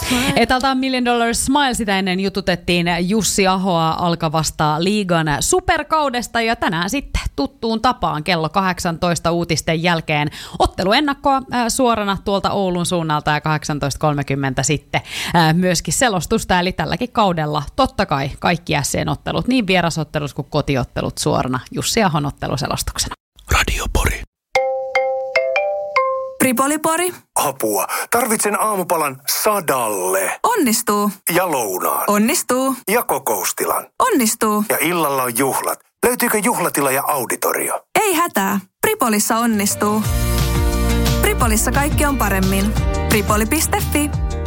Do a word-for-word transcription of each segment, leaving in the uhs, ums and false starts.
Etaltaan Million Dollar Smile, sitä ennen jututettiin Jussi Ahoa alkavasta liigan superkaudesta ja tänään sitten tuttuun tapaan kello kahdeksantoista uutisten jälkeen otteluennakkoa suorana tuolta Oulun suunnalta ja kahdeksantoista kolmekymmentä sitten myöskin selostusta, eli tälläkin kaudella totta kai kaikki S:n ottelut, niin vierasottelut kuin kotiottelut suorana Jussi Ahon otteluselostuksena. Radio Pori. Ripolipori. Apua. Tarvitsen aamupalan Sadalle. Onnistuu. Ja lounaan. Onnistuu. Ja kokoustilan. Onnistuu. Ja illalla on juhlat. Löytyykö juhlatila ja auditorio? Ei hätää. Ripolissa onnistuu. Ripolissa kaikki on paremmin. Ripoli piste fi.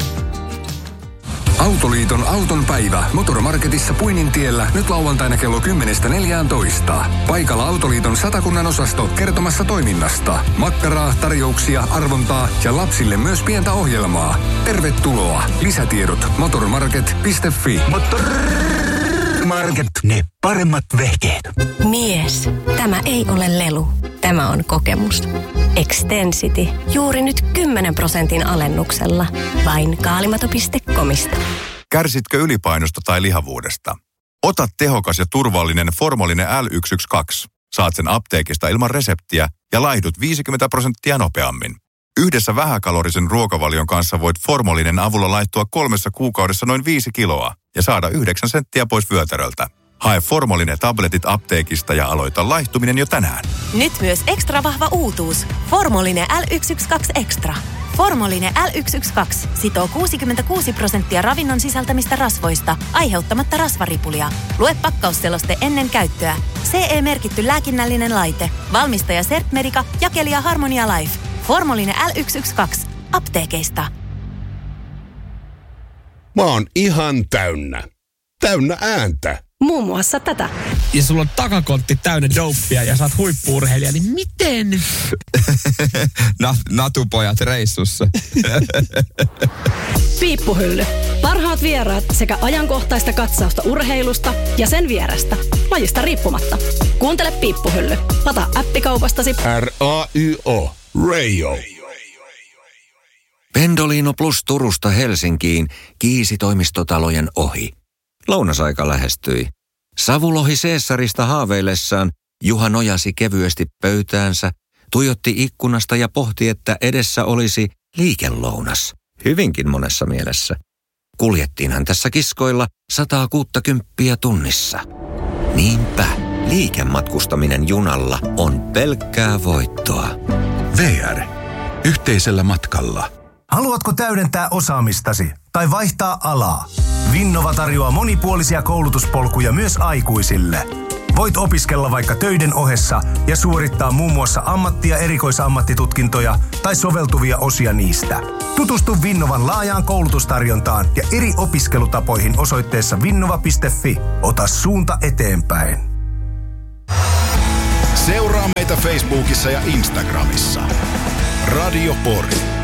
Autoliiton auton päivä Motormarketissa Puinintiellä nyt lauantaina kello kymmenestä neljääntoista. Paikalla Autoliiton Satakunnan osasto kertomassa toiminnasta. Makkaraa, tarjouksia, arvontaa ja lapsille myös pientä ohjelmaa. Tervetuloa. Lisätiedot motormarket piste fi. Motormarket, ne paremmat vehkeet. Mies, tämä ei ole lelu. Tämä on kokemus. Extensity. Juuri nyt kymmenen prosentin alennuksella. Vain kaalimato piste comista. Kärsitkö ylipainosta tai lihavuudesta? Ota tehokas ja turvallinen Formolinen L yksi yksi kaksi. Saat sen apteekista ilman reseptiä ja laihdut viisikymmentä prosenttia nopeammin. Yhdessä vähäkalorisen ruokavalion kanssa voit Formolinen avulla laittua kolmessa kuukaudessa noin viisi kiloa ja saada yhdeksän senttiä pois vyötäröltä. Hae Formolinen tabletit apteekista ja aloita laihtuminen jo tänään. Nyt myös ekstra vahva uutuus. Formolinen L yksi yksi kaksi Extra. Formolinen L yksi yksi kaksi sitoo kuusikymmentäkuusi prosenttia ravinnon sisältämistä rasvoista, aiheuttamatta rasvaripulia. Lue pakkausseloste ennen käyttöä. C E-merkitty lääkinnällinen laite. Valmistaja Sertmedica, jakelija Harmonia Life. Formolinen L yksi yksi kaksi. Apteekeista. Mä oon ihan täynnä. Täynnä ääntä. Muun muassa tätä. Ja sulla on takakontti täynnä douppia ja sä oot huippu-urheilija, niin miten? Natupojat reissussa. Piippuhylly. Parhaat vieraat sekä ajankohtaista katsausta urheilusta ja sen vierestä. Lajista riippumatta. Kuuntele Piippuhylly. Lataa appikaupastasi R A Y O. Radio. Pendolino Plus Turusta Helsinkiin kiisi toimistotalojen ohi. Lounasaika lähestyi. Savulohi Caesarista haaveillessaan Juha nojasi kevyesti pöytäänsä, tuijotti ikkunasta ja pohti, että edessä olisi liikelounas. Hyvinkin monessa mielessä. Kuljettiinhan tässä kiskoilla sataa kuuttakymppiä tunnissa. Niinpä, liikematkustaminen junalla on pelkkää voittoa. V R. Yhteisellä matkalla. Haluatko täydentää osaamistasi tai vaihtaa alaa? Vinnova tarjoaa monipuolisia koulutuspolkuja myös aikuisille. Voit opiskella vaikka töiden ohessa ja suorittaa muun muassa ammatti- ja erikoisammattitutkintoja tai soveltuvia osia niistä. Tutustu Vinnovan laajaan koulutustarjontaan ja eri opiskelutapoihin osoitteessa vinnova piste fi. Ota suunta eteenpäin. Seuraa meitä Facebookissa ja Instagramissa. Radio Pori.